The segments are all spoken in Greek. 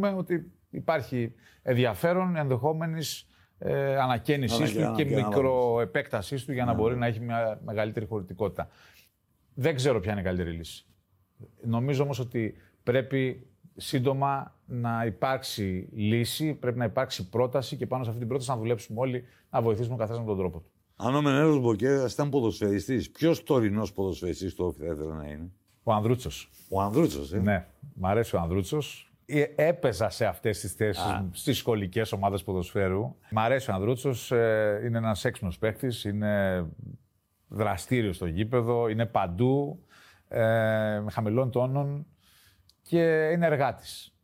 ξέρουμε ότι υπάρχει ενδιαφέρον ενδεχόμενης ανακαίνισής του και μικροεπέκτασής του για να μπορεί να έχει μια μεγαλύτερη χωρητικότητα. Δεν ξέρω ποια είναι η καλύτερη λύση. Νομίζω όμως ότι πρέπει σύντομα να υπάρξει λύση, πρέπει να υπάρξει πρόταση και πάνω σε αυτή την πρόταση να δουλέψουμε όλοι, να βοηθήσουμε ο καθένας με τον τρόπο του. Αν ο Μενέλος Μποκέρας ήταν ποδοσφαιριστής, ποιος τωρινός ποδοσφαιριστής το θα ήθελε να είναι? Ο Ανδρούτσος. Ο Ανδρούτσος, Ναι, μ' αρέσει ο Ανδρούτσος. Έπαιζα σε αυτές τις θέσεις στις σχολικές ομάδες ποδοσφαίρου. Μ' αρέσει ο Ανδρούτσος, είναι ένας έξυπνος παίκτης, είναι δραστήριος στο γήπεδο, είναι παντού, με χαμηλών τόνων και είναι εργάτης.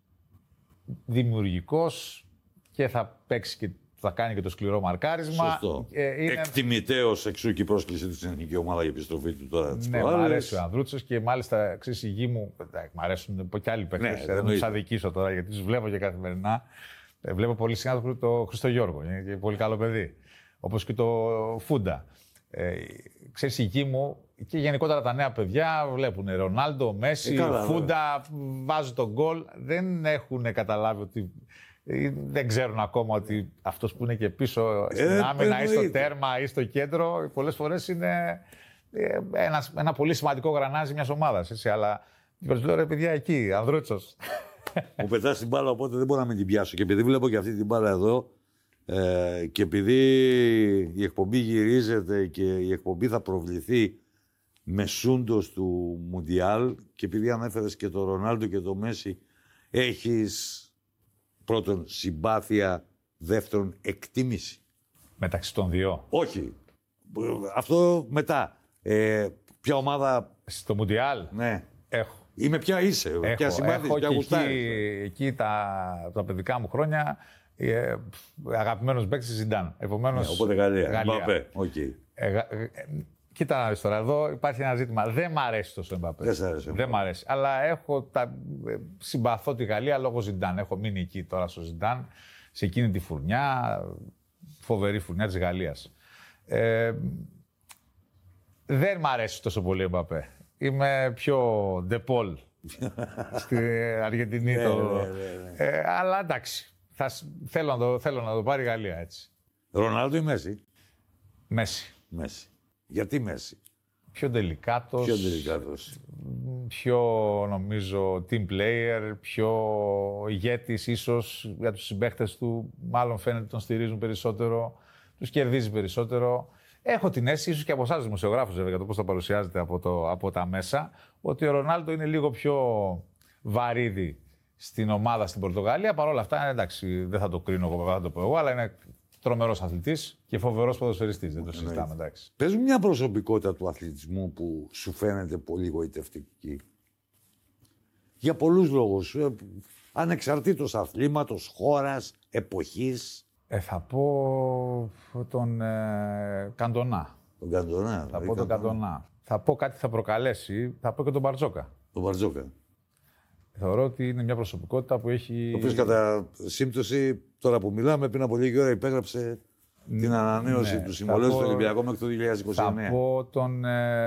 Δημιουργικός και θα παίξει και θα κάνει και το σκληρό μαρκάρισμα. Σωστό. Εκτιμητέως εξού και η πρόσκληση του στην εθνική ομάδα για επιστροφή του τώρα. Ναι, μου αρέσει ο Ανδρούτσος και μάλιστα ξέρεις, η γη μου. Μ' αρέσουν και άλλοι παίκτες. Δεν τους αδικήσω τώρα γιατί τους βλέπω και καθημερινά. Βλέπω πολύ συχνά το Χρήστο Γιώργο. Είναι και πολύ καλό παιδί. Όπως και το Φούντα. Ξέρεις, η γη μου και γενικότερα τα νέα παιδιά βλέπουν Ρονάλντο, Μέση, Φούντα, βάζουν τον γκολ. Δεν έχουν καταλάβει ότι. Δεν ξέρουν ακόμα ότι αυτός που είναι και πίσω στην άμυνα ή στο τέρμα ή στο κέντρο πολλές φορές είναι ένα πολύ σημαντικό γρανάζι μιας ομάδας. Έτσι, αλλά λέω ρε παιδιά εκεί, Ανδρούτσος. Μου πετάς την μπάλα οπότε δεν μπορώ να μην την πιάσω. Και επειδή βλέπω και αυτή την μπάλα εδώ και επειδή η εκπομπή γυρίζεται και η εκπομπή θα προβληθεί μεσούντος του Μουντιάλ και επειδή ανέφερες και το Ρονάλντο και το Μέση, έχεις πρώτον συμπάθεια, δεύτερον εκτίμηση. Μεταξύ των δύο. Όχι. Αυτό μετά. Ποια ομάδα... Στο Μουντιάλ. Ναι. Έχω. Είμαι ποια είσαι, ποια συμπάθειες, ποια γουστάρεις. Εκεί τα παιδικά μου χρόνια αγαπημένος παίκτης Ζιντάν. Επομένως, οπότε Γαλλία. Μπαπέ. Okay. Κοίτα τώρα, εδώ υπάρχει ένα ζήτημα. Δεν μ' αρέσει τόσο ο Εμπαπέ. Δεν μ' αρέσει. Αλλά συμπαθώ τη Γαλλία λόγω Ζιντάν. Έχω μείνει εκεί τώρα στο Ζιντάν, σε εκείνη τη φουρνιά, φοβερή φουρνιά της Γαλλίας. Δεν μ' αρέσει τόσο πολύ ο Εμπαπέ. Είμαι πιο Ντεπόλ στην Αργεντινή. Αλλά εντάξει, θέλω να το πάρει η Γαλλία έτσι. Ρονάλντο ή Μέση? Μέση. Γιατί Μέση? Πιο τελικάτος. Πιο νομίζω team player, πιο ηγέτης ίσως για τους συμπαίκτες του. Μάλλον φαίνεται τον στηρίζουν περισσότερο, τους κερδίζει περισσότερο. Έχω την αίσθηση, ίσως και από εσάς δημοσιογράφους βέβαια, για το πώς θα παρουσιάζεται από τα μέσα, ότι ο Ρονάλντο είναι λίγο πιο βαρύδι στην ομάδα στην Πορτογαλία. Παρ' όλα αυτά, εντάξει, δεν θα το κρίνω εγώ, δεν θα το πω εγώ, αλλά είναι τρομερός αθλητής και φοβερός ποδοσφαιριστής. Δεν το συζητάμε, εντάξει. Πες μου μια προσωπικότητα του αθλητισμού που σου φαίνεται πολύ γοητευτική. Για πολλούς λόγους. Ανεξαρτήτως αθλήματος, χώρας, εποχής. Θα πω τον Καντονά. Τον Καντονά. Θα πω τον Καντονά. Θα πω κάτι θα προκαλέσει. Θα πω και τον Μπαρτζόκα. Τον Μπαρτζόκα. Θεωρώ ότι είναι μια προσωπικότητα που έχει. Ο οποίος κατά σύμπτωση, τώρα που μιλάμε, πριν από λίγη ώρα υπέγραψε την ανανέωση του συμβολέου στο Ολυμπιακό μέχρι το 2029. Θα πω τον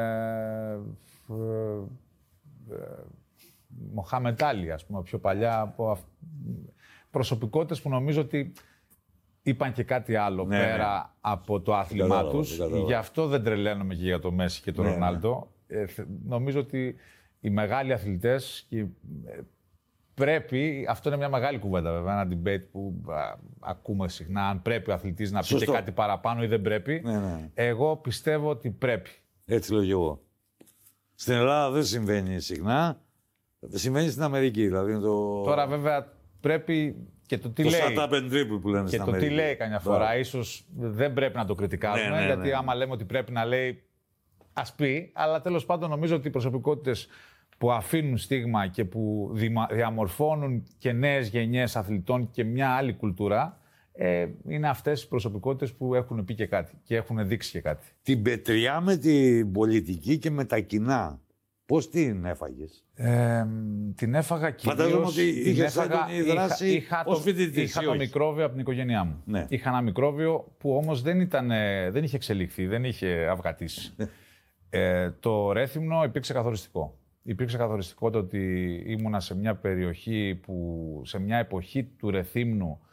Μοχάμετ Άλι, ας πούμε, πιο παλιά. Προσωπικότητες που νομίζω ότι είπαν και κάτι άλλο πέρα από το άθλημά τους. Γι' αυτό δεν τρελαίνομαι και για το Μέση και τον Ρονάλντο. Νομίζω ότι οι μεγάλοι αθλητές πρέπει, αυτό είναι μια μεγάλη κουβέντα βέβαια, ένα debate που ακούμε συχνά, αν πρέπει ο αθλητής να πει και κάτι παραπάνω ή δεν πρέπει. Εγώ πιστεύω ότι πρέπει. Έτσι λέω και εγώ. Στην Ελλάδα δεν συμβαίνει συχνά, συμβαίνει στην Αμερική. Δηλαδή Τώρα βέβαια πρέπει και το τι λέει. Το Sat up and dribble που λένε στην Αμερική. Και το τι λέει καμιά φορά, ίσως δεν πρέπει να το κριτικάρουμε, γιατί άμα λέμε ότι πρέπει να λέει, ας πει, αλλά τέλος πάντων νομίζω ότι οι προσωπικότητες που αφήνουν στίγμα και που διαμορφώνουν και νέες γενιές αθλητών και μια άλλη κουλτούρα, είναι αυτές οι προσωπικότητες που έχουν πει και κάτι και έχουν δείξει και κάτι. Την πετριά με την πολιτική και με τα κοινά, πώς την έφαγες? Την έφαγα κυρίως... Φαντάζομαι ότι είχες έντονη δράση ως φοιτητής. Είχα το μικρόβιο από την οικογένειά μου. Ναι. Είχα ένα μικρόβιο που όμως δεν είχε εξελιχθεί, δεν είχε αυγατήσει. Το Ρέθυμνο υπήρξε καθοριστικό. υπήρξε καθοριστικό το ότι ήμουνα σε μια περιοχή σε μια εποχή του Ρεθύμνου